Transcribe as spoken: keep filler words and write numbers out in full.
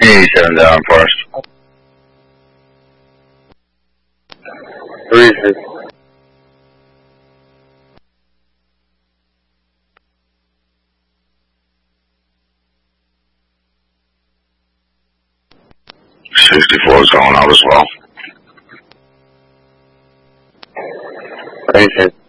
eighty-seven down first. Three six. Sixty-four is going out as well. Three six.